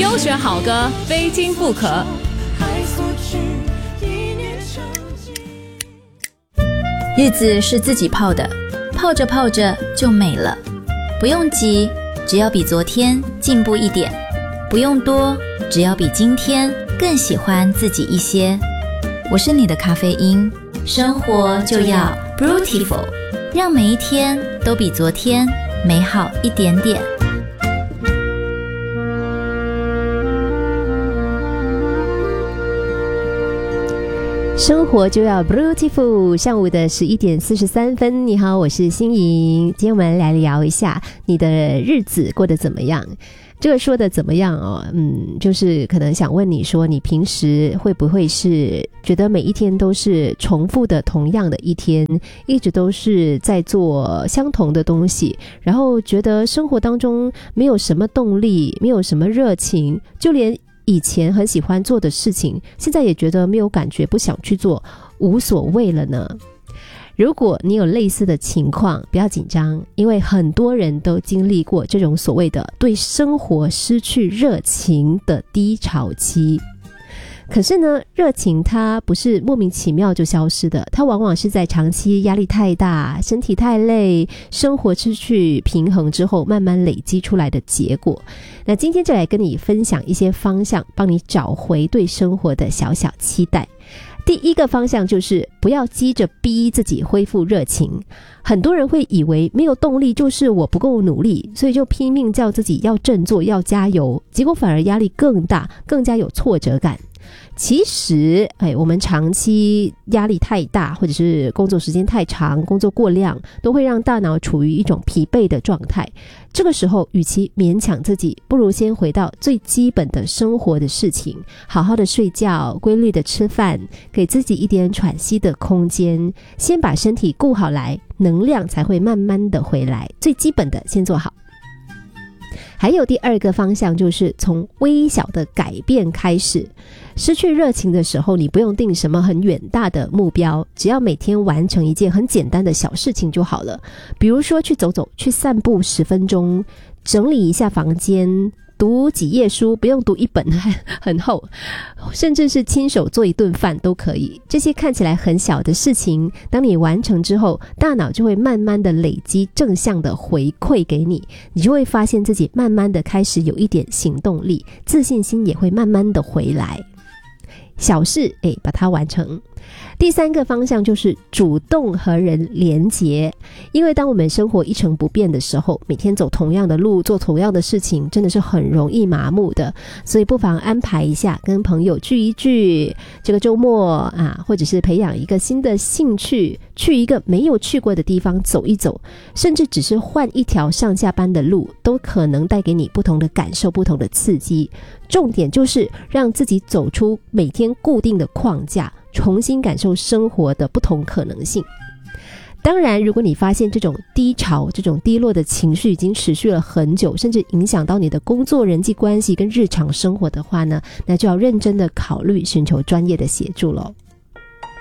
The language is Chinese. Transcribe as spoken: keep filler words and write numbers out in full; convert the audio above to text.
优选好歌，非听不可。 日子是自己泡的，泡着泡着就美了。不用急，只要比昨天进步一点；不用多，只要比今天更喜欢自己一些。我是你的咖啡因，生活就要 Beautiful， 让每一天都比昨天美好一点点。 生活就要 Beautiful， 上午的十一点四十三分，你好，我是欣莹。今天我们来聊一下你的日子过得怎么样。这个说的怎么样哦，嗯，就是可能想问你说，你平时会不会是觉得每一天都是重复的同样的一天，一直都是在做相同的东西，然后觉得生活当中没有什么动力，没有什么热情，就连以前很喜欢做的事情，现在也觉得没有感觉，不想去做，无所谓了呢？如果你有类似的情况，不要紧张，因为很多人都经历过这种所谓的对生活失去热情的低潮期。可是呢，热情它不是莫名其妙就消失的，它往往是在长期压力太大、身体太累、生活失去平衡之后慢慢累积出来的结果。那今天就来跟你分享一些方向，帮你找回对生活的小小期待。第一个方向就是不要急着逼自己恢复热情。很多人会以为没有动力就是我不够努力，所以就拼命叫自己要振作、要加油，结果反而压力更大，更加有挫折感。其实哎，我们长期压力太大，或者是工作时间太长，工作过量，都会让大脑处于一种疲惫的状态。这个时候与其勉强自己，不如先回到最基本的生活的事情，好好的睡觉，规律的吃饭，给自己一点喘息的空间，先把身体顾好来，能量才会慢慢的回来。最基本的先做好。还有第二个方向，就是从微小的改变开始。失去热情的时候，你不用定什么很远大的目标，只要每天完成一件很简单的小事情就好了。比如说去走走，去散步十分钟，整理一下房间，读几页书，不用读一本很厚，甚至是亲手做一顿饭都可以。这些看起来很小的事情，当你完成之后，大脑就会慢慢的累积正向的回馈给你，你就会发现自己慢慢的开始有一点行动力，自信心也会慢慢的回来。小事诶，把它完成。第三个方向就是主动和人连结。因为当我们生活一成不变的时候，每天走同样的路，做同样的事情，真的是很容易麻木的。所以不妨安排一下，跟朋友聚一聚，这个周末啊，或者是培养一个新的兴趣，去一个没有去过的地方走一走，甚至只是换一条上下班的路，都可能带给你不同的感受，不同的刺激。重点就是让自己走出每天固定的框架，重新感受生活的不同可能性。当然，如果你发现这种低潮、这种低落的情绪已经持续了很久，甚至影响到你的工作、人际关系跟日常生活的话呢，那就要认真的考虑寻求专业的协助咯。